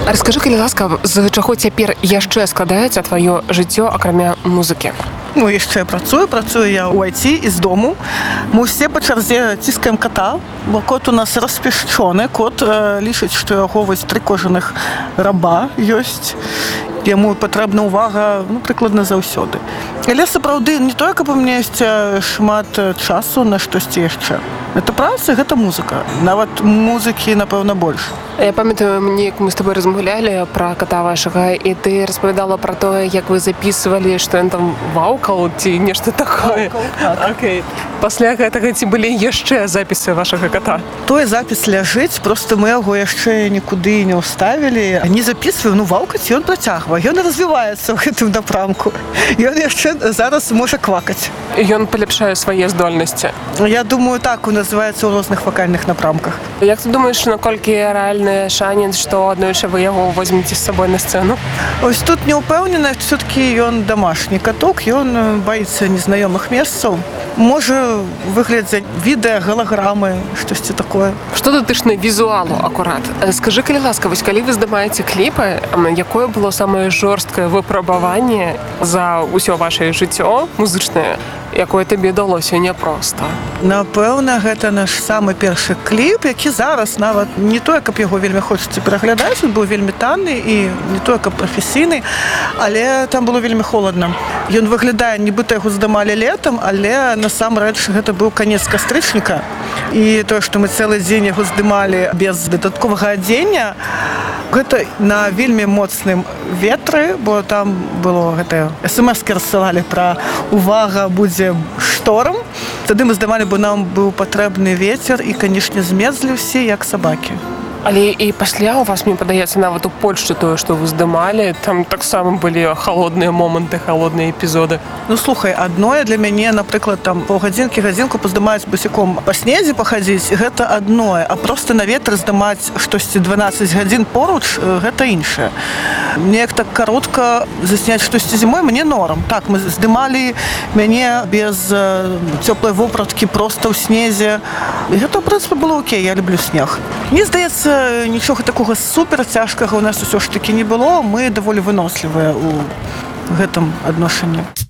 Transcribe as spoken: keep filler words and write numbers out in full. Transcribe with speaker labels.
Speaker 1: А расскажы, калі ласка, з чаго цяпер яшчэ складаецца тваё жыццё, акрамя музыкі?
Speaker 2: Ну, яшчэ працую, працую я ў ай ти і з дому. Мы ўсе па чарзе ціскаем кота, бо кот у нас распішчоны. Кот э, лічыць, што яго вось тры кожаных раба ёсць. Яму патрэбна ўвага, ну, прыкладна заўсёды. Але сапраўды не тое, каб у мяне ёсць шмат часу на штосьці яшчэ. Гэта праца, гэта музыка. Нават музыкі, напэўна, больш.
Speaker 1: Я памятаю, мне, мы з тобой размаўлялі пра кота вашага, і ты распавядала пра тое, як вы запісвалі, што ён там ваўкаў ці нешта такое.
Speaker 2: Ваўкаў,
Speaker 1: okay. Пасля гэтага ці былі яшчэ запісы вашага кота?
Speaker 2: Той запіс ляжыць, проста мы яго яшчэ нікуды не ўставілі. Не запісваем, ну ваўкаць ён працягвае. Ён развіваецца ў гэтым напрамку. Ён яшчэ зараз можа квакаць.
Speaker 1: Ён паляпшае свае здольнасці.
Speaker 2: Я думаю, так у называецца ў розных вакальных напрамках.
Speaker 1: Як ты думаеш, наколькі рэальны шанец, што аднойчы вы яго возьмеце з сабой на сцэну?
Speaker 2: Ось тут не ўпэўнена, все-таки ён дамашні каток, ён баіцца незнаёмых месцаў. Можа выглядзець відэа, галаграмы, штосьці такое.
Speaker 1: Што датычна візуалу акурат? Скажы, калі ласка, вось калі вы здымаеце кліпы, якое было самае жорсткае выпрабаванне за ўсё вашае жыццё музычнае, якое табе далося няпроста?
Speaker 2: Напэўна, гэта наш самы першы кліп, які зараз нават не тое, каб яго вельмі хочацца пераглядаць, ён быў вельмі танны і не тое, каб прафесійны, але там было вельмі холадна. Ён выглядае, нібыта яго здымалі летам, але насамрэч гэта быў канец кастрычніка. І тое, што мы цэлы дзень яго здымалі без дадатковага адзення, гэта на вельмі моцным ветры, бо там было гэтае эс-эм-эскі рассылалі пра увага будзе шторм. Тады мы здымалі, бо нам быў патрэбны вецер і, канешне, змерзлі ўсе як сабакі.
Speaker 1: Але і пасля у вас, мне падаецца, нават у Польшчы тое, што вы здымалі, там таксама былі халодныя моманты, халодныя эпізоды.
Speaker 2: Ну, слухай, адное для мяне, напрыклад, там паўгадзінкі, гадзінку паздымаць босіком па снезе пахадзіць, гэта адное, а проста на ветры здымаць штосьці дванаццаць гадзін поруч, гэта іншае. Неяк так каротка засняць штосьці зімой мне норм. Так, мы здымалі мяне без цёплай вопраткі проста ў снезе. І гэта, ў прынцыпе, было окей, я люблю снег. Мне здаецца, нічога такога супер цяжкага у нас усё ж такі не было. Мы даволі вынослівыя ў гэтым адношанні.